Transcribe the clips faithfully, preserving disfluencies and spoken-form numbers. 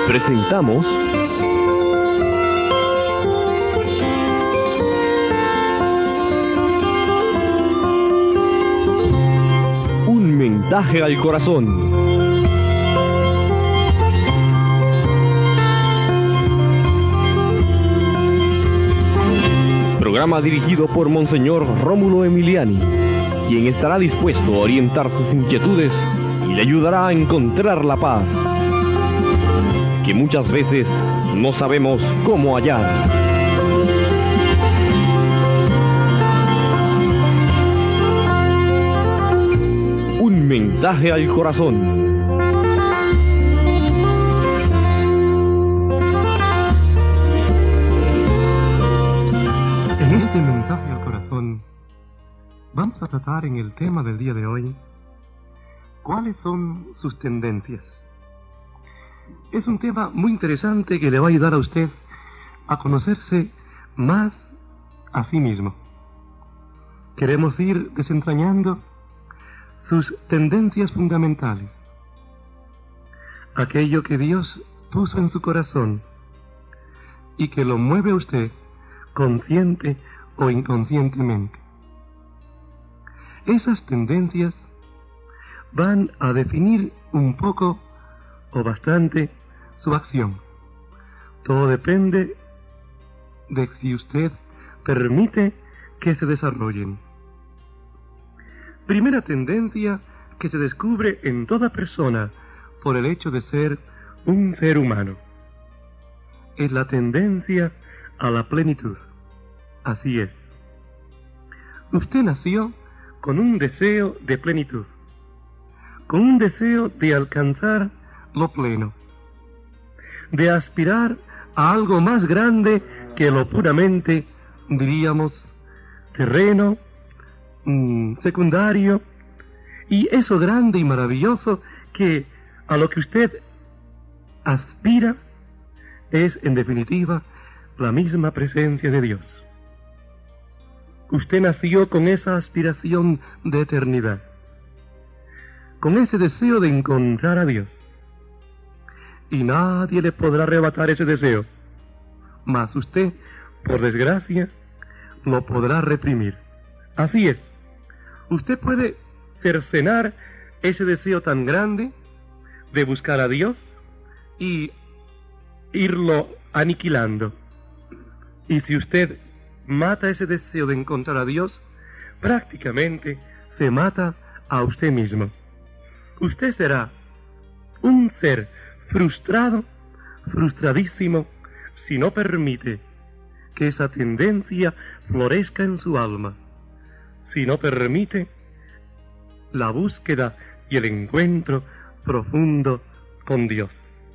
presentamos Un mensaje al corazón. Programa dirigido por Monseñor Rómulo Emiliani, quien estará dispuesto a orientar sus inquietudes y le ayudará a encontrar la paz que muchas veces no sabemos cómo hallar. Un mensaje al corazón. En este mensaje al corazón vamos a tratar en el tema del día de hoy cuáles son sus tendencias. Es un tema muy interesante que le va a ayudar a usted a conocerse más a sí mismo. Queremos ir desentrañando sus tendencias fundamentales, aquello que Dios puso en su corazón y que lo mueve a usted consciente o inconscientemente. Esas tendencias van a definir un poco o bastante su acción. Todo depende de si usted permite que se desarrollen. Primera tendencia que se descubre en toda persona por el hecho de ser un ser humano es la tendencia a la plenitud. Así es. Usted nació con un deseo de plenitud, con un deseo de alcanzar lo pleno, de aspirar a algo más grande que lo puramente, diríamos, terreno, mmm, secundario, y eso grande y maravilloso que a lo que usted aspira es, en definitiva, la misma presencia de Dios. Usted nació con esa aspiración de eternidad, con ese deseo de encontrar a Dios. Y nadie le podrá arrebatar ese deseo, mas usted, por desgracia, lo podrá reprimir. Así es, usted puede cercenar ese deseo tan grande de buscar a Dios y irlo aniquilando. Y si usted mata ese deseo de encontrar a Dios, prácticamente se mata a usted mismo. Usted será un ser frustrado, frustradísimo, si no permite que esa tendencia florezca en su alma, si no permite la búsqueda y el encuentro profundo con Dios.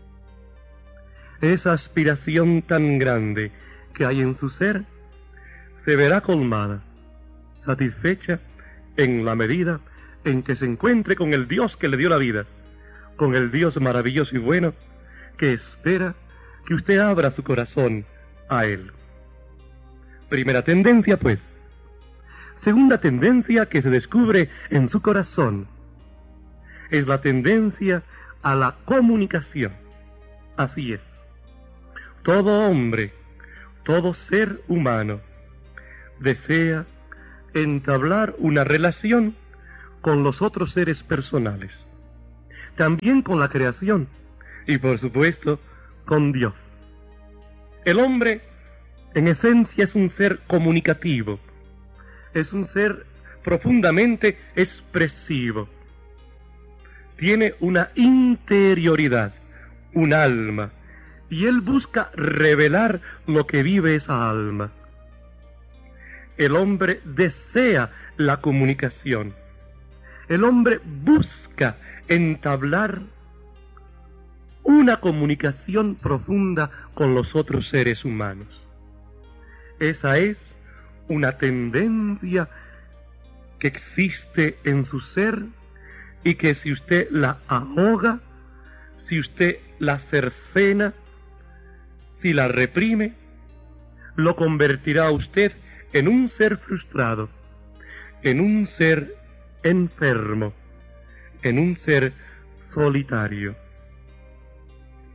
Esa aspiración tan grande que hay en su ser se verá colmada, satisfecha en la medida en que se encuentre con el Dios que le dio la vida, con el Dios maravilloso y bueno que espera que usted abra su corazón a Él. Primera tendencia, pues. Segunda tendencia que se descubre en su corazón es la tendencia a la comunicación. Así es. Todo hombre, todo ser humano desea entablar una relación con los otros seres personales, también con la creación y por supuesto con Dios. El hombre en esencia es un ser comunicativo, es un ser profundamente expresivo, tiene una interioridad, un alma, y él busca revelar lo que vive esa alma. El hombre desea la comunicación. El hombre busca entablar una comunicación profunda con los otros seres humanos. Esa es una tendencia que existe en su ser y que si usted la ahoga, si usted la cercena, si la reprime, lo convertirá a usted en un ser frustrado, en un ser enfermo, en un ser solitario.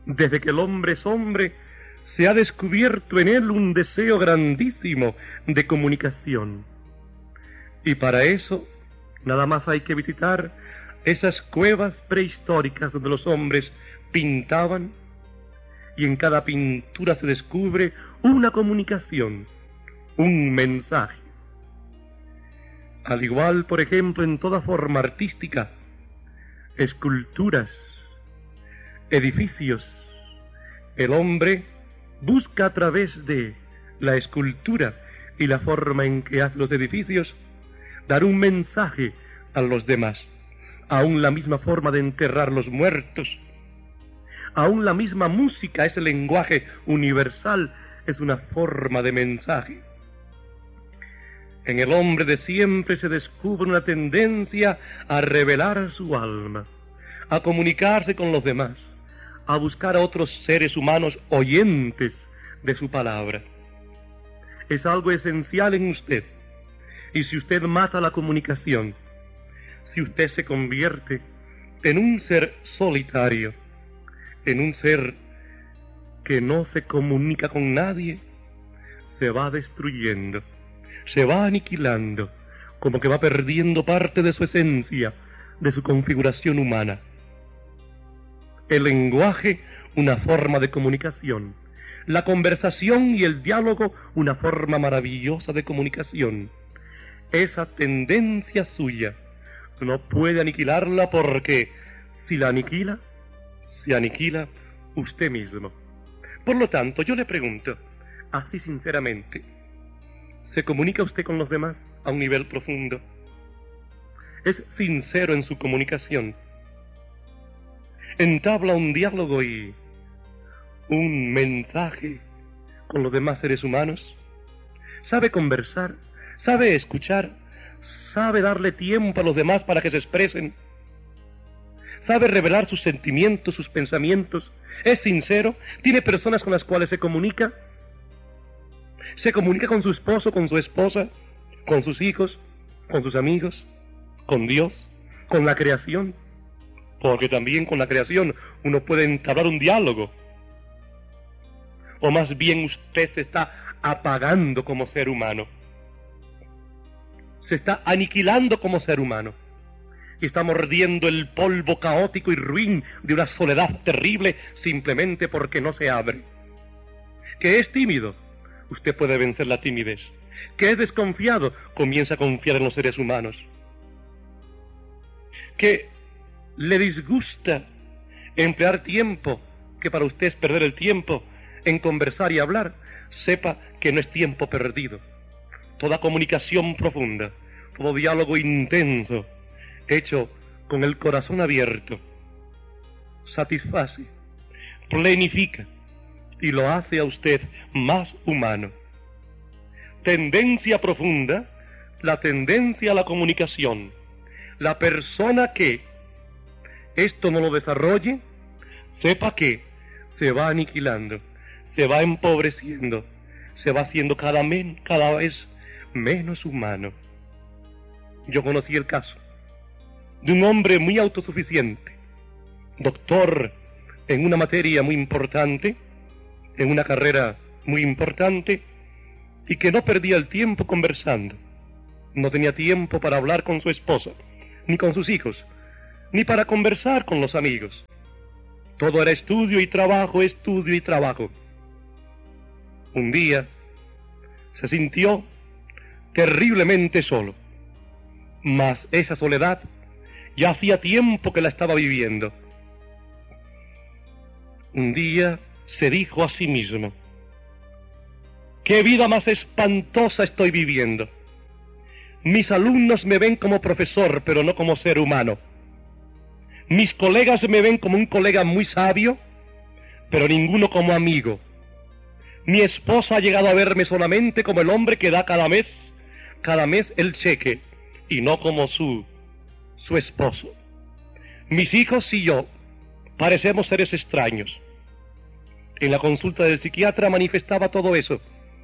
Desde que el hombre es hombre, se ha descubierto en él un deseo grandísimo de comunicación. Y para eso, nada más hay que visitar esas cuevas prehistóricas donde los hombres pintaban, y en cada pintura se descubre una comunicación, un mensaje. Al igual, por ejemplo, en toda forma artística, esculturas, edificios, el hombre busca a través de la escultura y la forma en que hace los edificios dar un mensaje a los demás. Aún la misma forma de enterrar los muertos, aún la misma música, ese lenguaje universal, es una forma de mensaje. En el hombre de siempre se descubre una tendencia a revelar su alma, a comunicarse con los demás, a buscar a otros seres humanos oyentes de su palabra. Es algo esencial en usted, y si usted mata la comunicación, si usted se convierte en un ser solitario, en un ser que no se comunica con nadie, se va destruyendo, se va aniquilando, como que va perdiendo parte de su esencia, de su configuración humana. El lenguaje, una forma de comunicación. La conversación y el diálogo, una forma maravillosa de comunicación. Esa tendencia suya no puede aniquilarla, porque si la aniquila, se aniquila usted mismo. Por lo tanto, yo le pregunto, así sinceramente, ¿se comunica usted con los demás a un nivel profundo? ¿Es sincero en su comunicación? ¿Entabla un diálogo y un mensaje con los demás seres humanos? ¿Sabe conversar? ¿Sabe escuchar? ¿Sabe darle tiempo a los demás para que se expresen? ¿Sabe revelar sus sentimientos, sus pensamientos? ¿Es sincero? ¿Tiene personas con las cuales se comunica? ¿Se comunica con su esposo, con su esposa, con sus hijos, con sus amigos, con Dios, con la creación? Porque también con la creación uno puede entablar un diálogo. O más bien usted se está apagando como ser humano. Se está aniquilando como ser humano. Y está mordiendo el polvo caótico y ruin de una soledad terrible simplemente porque no se abre. Que es tímido, usted puede vencer la timidez. Que es desconfiado, comienza a confiar en los seres humanos. Que le disgusta emplear tiempo, que para usted es perder el tiempo, en conversar y hablar, sepa que no es tiempo perdido. Toda comunicación profunda, todo diálogo intenso, hecho con el corazón abierto, satisface, plenifica y lo hace a usted más humano. Tendencia profunda, la tendencia a la comunicación. La persona que esto no lo desarrolle, sepa que se va aniquilando, se va empobreciendo, se va haciendo cada, men, cada vez menos humano. Yo conocí el caso de un hombre muy autosuficiente, doctor en una materia muy importante, en una carrera muy importante, y que no perdía el tiempo conversando. No tenía tiempo para hablar con su esposa, ni con sus hijos, ni para conversar con los amigos. Todo era estudio y trabajo, estudio y trabajo. Un día se sintió terriblemente solo, mas esa soledad ya hacía tiempo que la estaba viviendo. Un día se dijo a sí mismo: ¡qué vida más espantosa estoy viviendo! Mis alumnos me ven como profesor, pero no como ser humano. Mis colegas me ven como un colega muy sabio, pero ninguno como amigo. Mi esposa ha llegado a verme solamente como el hombre que da cada mes, cada mes el cheque, y no como su, su esposo. Mis hijos y yo parecemos seres extraños. En la consulta del psiquiatra manifestaba todo eso,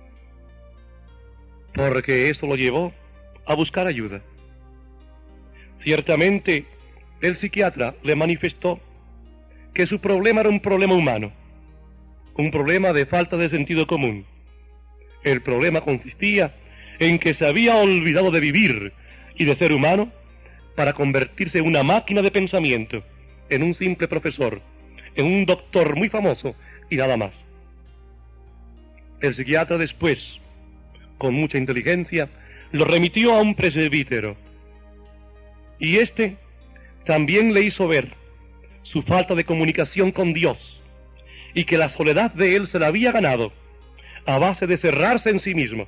porque eso lo llevó a buscar ayuda. Ciertamente, el psiquiatra le manifestó que su problema era un problema humano, un problema de falta de sentido común. El problema consistía en que se había olvidado de vivir y de ser humano para convertirse en una máquina de pensamiento, en un simple profesor, en un doctor muy famoso y nada más. El psiquiatra después, con mucha inteligencia, lo remitió a un presbítero, y éste también le hizo ver su falta de comunicación con Dios, y que la soledad de él se la había ganado a base de cerrarse en sí mismo.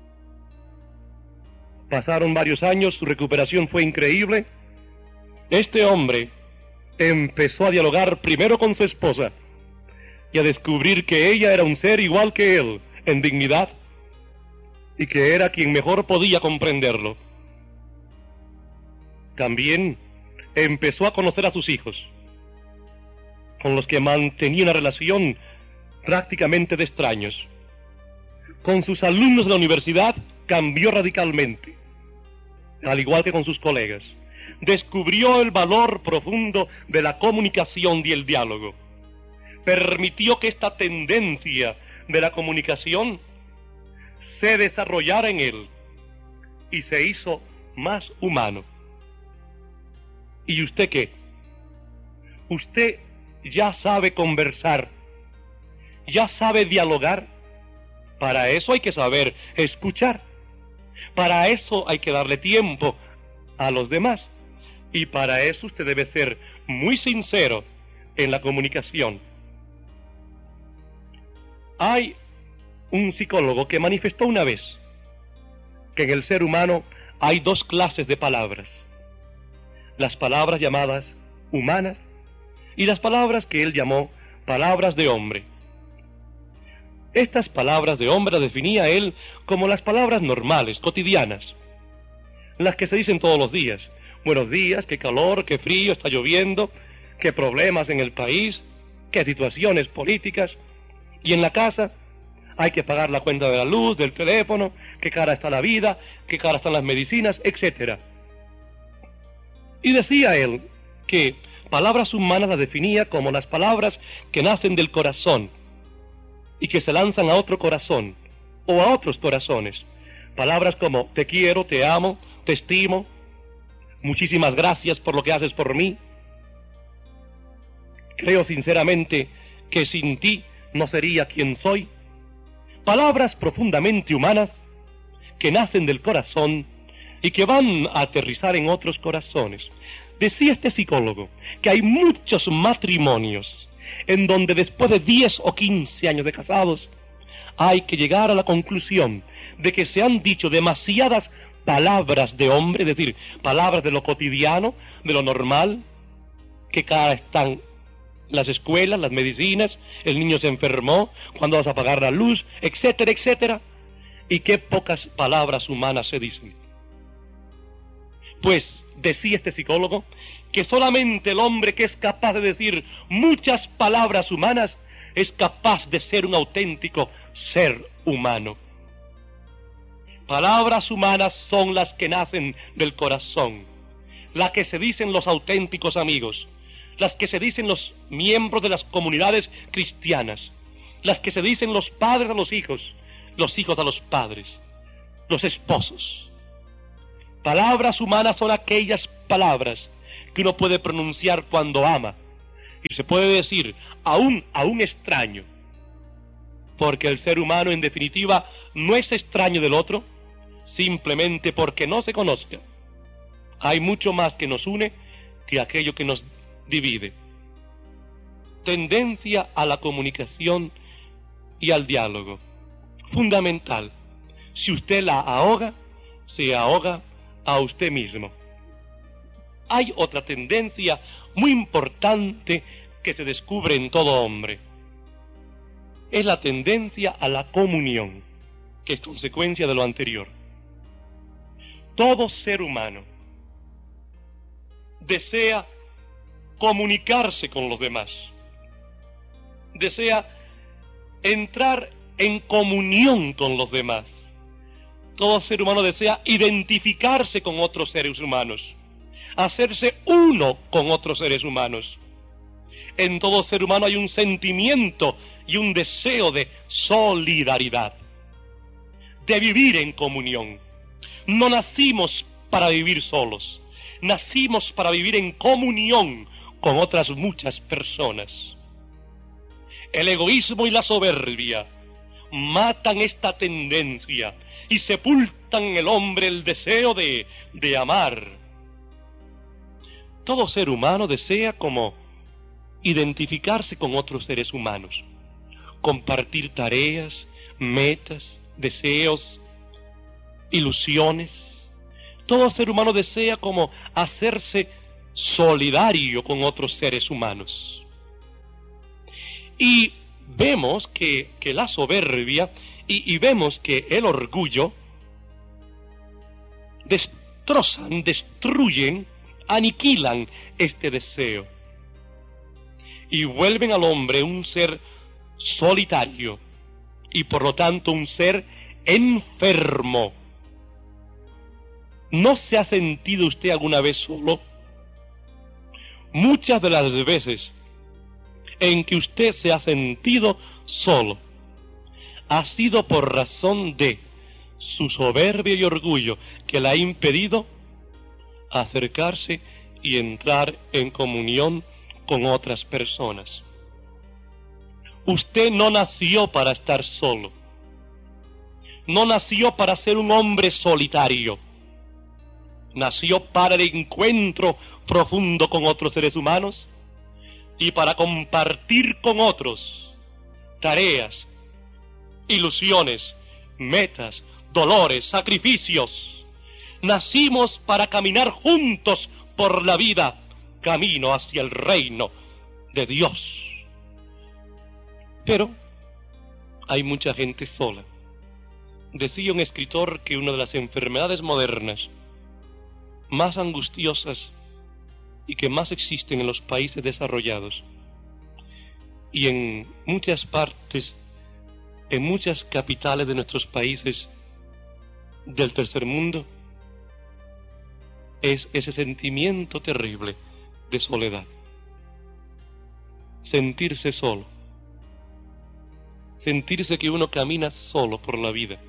Pasaron varios años, su recuperación fue increíble. Este hombre empezó a dialogar primero con su esposa y a descubrir que ella era un ser igual que él en dignidad y que era quien mejor podía comprenderlo. También empezó a conocer a sus hijos, con los que mantenía una relación prácticamente de extraños. Con sus alumnos de la universidad cambió radicalmente, al igual que con sus colegas. Descubrió el valor profundo de la comunicación y el diálogo. Permitió que esta tendencia de la comunicación se desarrollara en él y se hizo más humano. ¿Y usted qué? Usted ya sabe conversar, ya sabe dialogar. Para eso hay que saber escuchar. Para eso hay que darle tiempo a los demás. Y para eso usted debe ser muy sincero en la comunicación. Hay un psicólogo que manifestó una vez que en el ser humano hay dos clases de palabras: las palabras llamadas humanas y las palabras que él llamó palabras de hombre. Estas palabras de hombre las definía él como las palabras normales, cotidianas, las que se dicen todos los días. Buenos días, qué calor, qué frío, está lloviendo, qué problemas en el país, qué situaciones políticas. Y en la casa hay que pagar la cuenta de la luz, del teléfono, qué cara está la vida, qué cara están las medicinas, etcétera. Y decía él que palabras humanas las definía como las palabras que nacen del corazón y que se lanzan a otro corazón o a otros corazones. Palabras como te quiero, te amo, te estimo, muchísimas gracias por lo que haces por mí. Creo sinceramente que sin ti no sería quien soy. Palabras profundamente humanas que nacen del corazón y que van a aterrizar en otros corazones. Decía este psicólogo que hay muchos matrimonios en donde después de diez o quince años de casados hay que llegar a la conclusión de que se han dicho demasiadas palabras de hombre, es decir, palabras de lo cotidiano, de lo normal, que cara están las escuelas, las medicinas, el niño se enfermó, cuándo vas a pagar la luz, etcétera, etcétera, y qué pocas palabras humanas se dicen. Pues decía este psicólogo que solamente el hombre que es capaz de decir muchas palabras humanas es capaz de ser un auténtico ser humano. Palabras humanas son las que nacen del corazón, las que se dicen los auténticos amigos, las que se dicen los miembros de las comunidades cristianas, las que se dicen los padres a los hijos, los hijos a los padres, los esposos. Palabras humanas son aquellas palabras que uno puede pronunciar cuando ama, y se puede decir aún a un extraño, porque el ser humano en definitiva no es extraño del otro, simplemente porque no se conozca. Hay mucho más que nos une que aquello que nos divide. Tendencia a la comunicación y al diálogo, fundamental. Si usted la ahoga, se ahoga a usted mismo. Hay otra tendencia muy importante que se descubre en todo hombre. Es la tendencia a la comunión, que es consecuencia de lo anterior. Todo ser humano desea comunicarse con los demás, desea entrar en comunión con los demás. Todo ser humano desea identificarse con otros seres humanos, hacerse uno con otros seres humanos. en todo ser humano hay un sentimiento y un deseo de solidaridad, de vivir en comunión. No nacimos para vivir solos, nacimos para vivir en comunión con otras muchas personas. El egoísmo y la soberbia matan esta tendencia y sepultan en el hombre el deseo de, de amar. Todo ser humano desea como identificarse con otros seres humanos, compartir tareas, metas, deseos, ilusiones. Todo ser humano desea como hacerse solidario con otros seres humanos. Y vemos que, que la soberbia y, y vemos que el orgullo destrozan, destruyen, aniquilan este deseo y vuelven al hombre un ser solitario y por lo tanto un ser enfermo. ¿No se ha sentido usted alguna vez solo? Muchas de las veces en que usted se ha sentido solo ha sido por razón de su soberbia y orgullo que le ha impedido acercarse y entrar en comunión con otras personas. Usted no nació para estar solo, no nació para ser un hombre solitario, nació para el encuentro profundo con otros seres humanos y para compartir con otros tareas, ilusiones, metas, dolores, sacrificios. Nacimos para caminar juntos por la vida, camino hacia el reino de Dios. Pero hay mucha gente sola. Decía un escritor que una de las enfermedades modernas más angustiosas y que más existen en los países desarrollados y en muchas partes, en muchas capitales de nuestros países del tercer mundo, es ese sentimiento terrible de soledad. Sentirse solo. Sentirse que uno camina solo por la vida.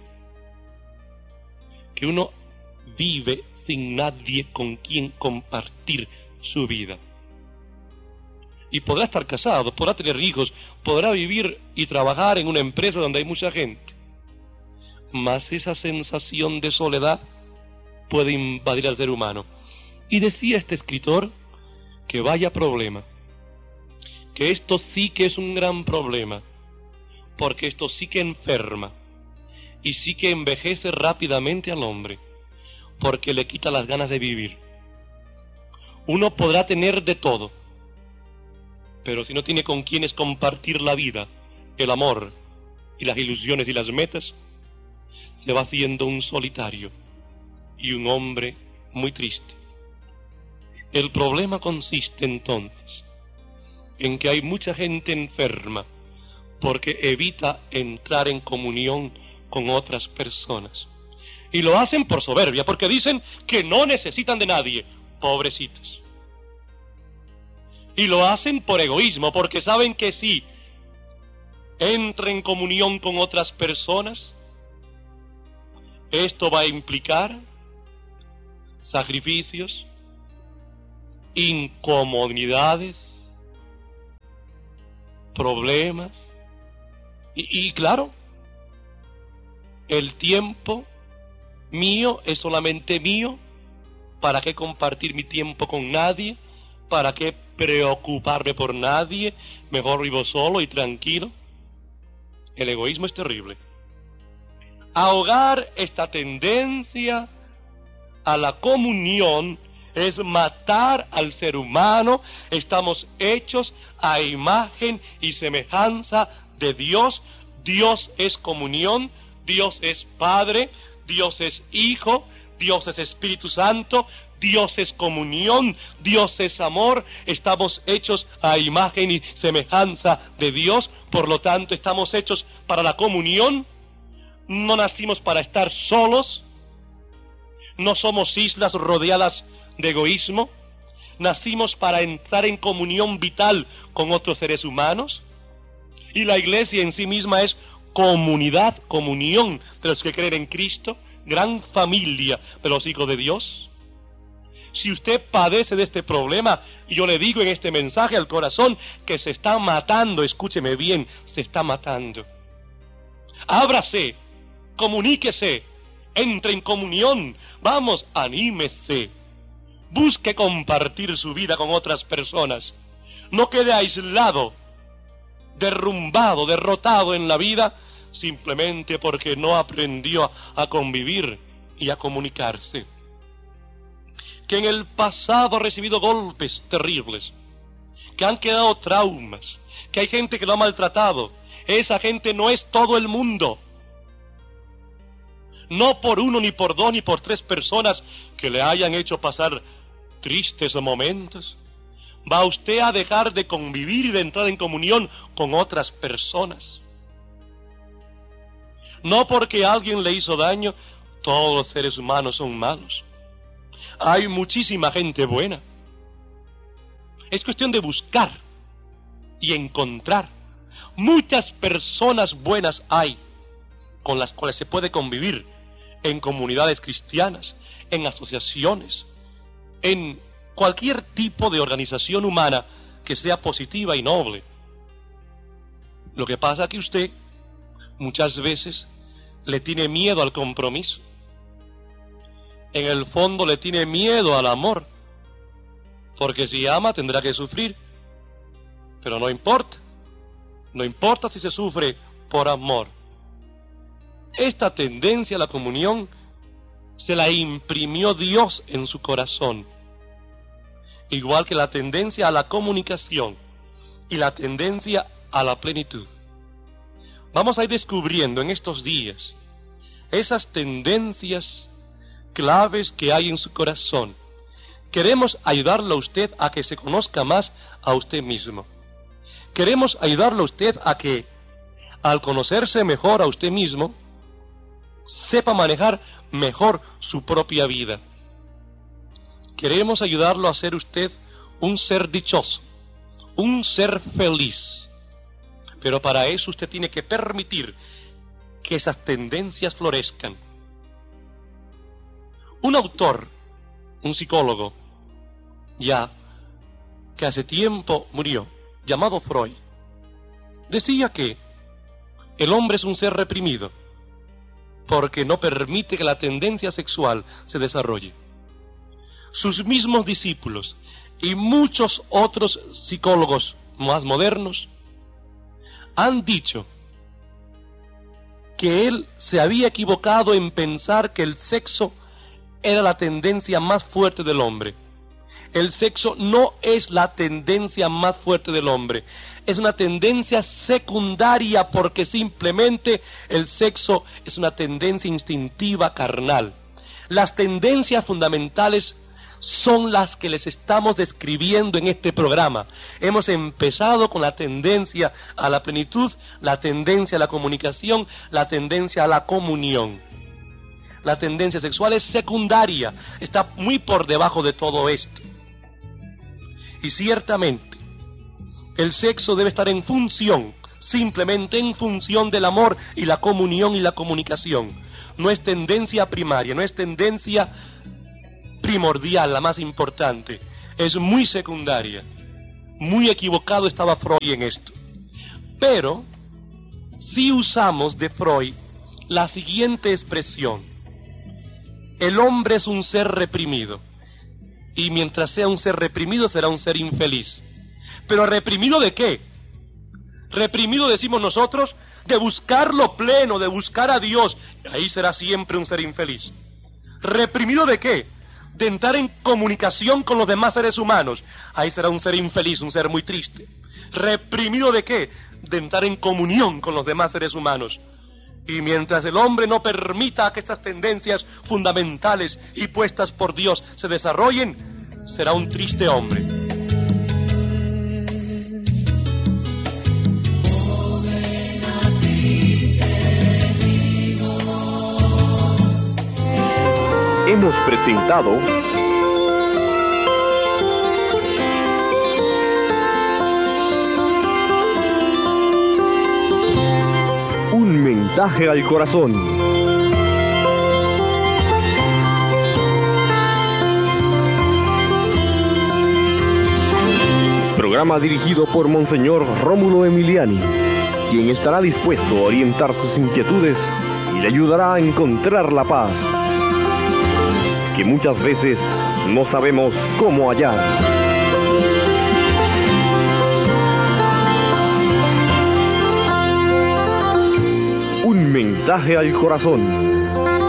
Que uno vive sin nadie con quien compartir su vida. Y podrá estar casado, podrá tener hijos, podrá vivir y trabajar en una empresa donde hay mucha gente. Mas esa sensación de soledad puede invadir al ser humano. Y decía este escritor que vaya problema, que esto sí que es un gran problema, porque esto sí que enferma y sí que envejece rápidamente al hombre, porque le quita las ganas de vivir. Uno podrá tener de todo, pero si no tiene con quienes compartir la vida, el amor y las ilusiones y las metas, se va haciendo un solitario y un hombre muy triste. El problema consiste entonces en que hay mucha gente enferma porque evita entrar en comunión con otras personas. Y lo hacen por soberbia, porque dicen que no necesitan de nadie, pobrecitos. Y lo hacen por egoísmo, porque saben que si entran en comunión con otras personas, esto va a implicar sacrificios, incomodidades, problemas, y, y claro, el tiempo mío es solamente mío. ¿Para qué compartir mi tiempo con nadie? ¿Para qué preocuparme por nadie? Mejor vivo solo y tranquilo. El egoísmo es terrible. Ahogar esta tendencia a la comunión es matar al ser humano. Estamos hechos a imagen y semejanza de Dios. Dios es comunión, Dios es Padre, Dios es Hijo, Dios es Espíritu Santo, Dios es comunión, Dios es amor. Estamos hechos a imagen y semejanza de Dios, por lo tanto estamos hechos para la comunión. No nacimos para estar solos, no somos islas rodeadas de egoísmo. nacimos para entrar en comunión vital con otros seres humanos. Y la iglesia en sí misma es comunidad, comunión de los que creen en Cristo, gran familia de los hijos de Dios. Si usted padece de este problema, yo le digo en este mensaje al corazón que se está matando, escúcheme bien, se está matando. Ábrase, comuníquese, entre en comunión, vamos, anímese. Busque compartir su vida con otras personas. No quede aislado, derrumbado, derrotado en la vida, simplemente porque no aprendió a convivir y a comunicarse. Que en el pasado ha recibido golpes terribles, que han quedado traumas, que hay gente que lo ha maltratado. Esa gente no es todo el mundo. No por uno, ni por dos, ni por tres personas que le hayan hecho pasar tristes momentos, va usted a dejar de convivir y de entrar en comunión con otras personas. No porque alguien le hizo daño, todos los seres humanos son malos. Hay muchísima gente buena. Es cuestión de buscar y encontrar. Muchas personas buenas hay con las cuales se puede convivir en comunidades cristianas, en asociaciones, en cualquier tipo de organización humana que sea positiva y noble. Lo que pasa es que usted muchas veces le tiene miedo al compromiso. En el fondo le tiene miedo al amor, porque si ama tendrá que sufrir. Pero no importa, no importa si se sufre por amor. Esta tendencia a la comunión se la imprimió Dios en su corazón, igual que la tendencia a la comunicación y la tendencia a la plenitud. Vamos a ir descubriendo en estos días esas tendencias claves que hay en su corazón. Queremos ayudarlo a usted a que se conozca más a usted mismo. Queremos ayudarlo a usted a que, al conocerse mejor a usted mismo, sepa manejar mejor su propia vida. Queremos ayudarlo a ser usted un ser dichoso, un ser feliz. Pero para eso usted tiene que permitir que esas tendencias florezcan. Un autor, un psicólogo, ya que hace tiempo murió, llamado Freud, decía que el hombre es un ser reprimido porque no permite que la tendencia sexual se desarrolle. Sus mismos discípulos y muchos otros psicólogos más modernos han dicho que él se había equivocado en pensar que el sexo era la tendencia más fuerte del hombre. El sexo no es la tendencia más fuerte del hombre. Es una tendencia secundaria porque simplemente el sexo es una tendencia instintiva carnal. Las tendencias fundamentales son las que les estamos describiendo en este programa. Hemos empezado con la tendencia a la plenitud, la tendencia a la comunicación, la tendencia a la comunión. La tendencia sexual es secundaria, está muy por debajo de todo esto. Y ciertamente, el sexo debe estar en función, simplemente en función del amor y la comunión y la comunicación. No es tendencia primaria, no es tendencia primordial, la más importante. Es muy secundaria. Muy equivocado estaba Freud en esto. Pero, si usamos de Freud la siguiente expresión: el hombre es un ser reprimido. Y mientras sea un ser reprimido, será un ser infeliz. ¿Pero reprimido de qué? Reprimido, decimos nosotros, de buscar lo pleno, de buscar a Dios. Ahí será siempre un ser infeliz. ¿Reprimido de qué? De entrar en comunicación con los demás seres humanos. Ahí será un ser infeliz, un ser muy triste. ¿Reprimido de qué? De entrar en comunión con los demás seres humanos. Y mientras el hombre no permita que estas tendencias fundamentales y puestas por Dios se desarrollen, será un triste hombre. Hemos presentado mensaje al corazón. Programa dirigido por Monseñor Rómulo Emiliani, quien estará dispuesto a orientar sus inquietudes y le ayudará a encontrar la paz, que muchas veces no sabemos cómo hallar. Un mensaje al corazón.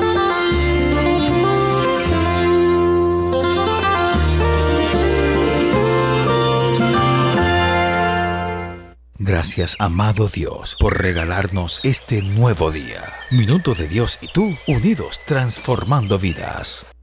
Gracias, amado Dios, por regalarnos este nuevo día. Minuto de Dios y tú, unidos, transformando vidas.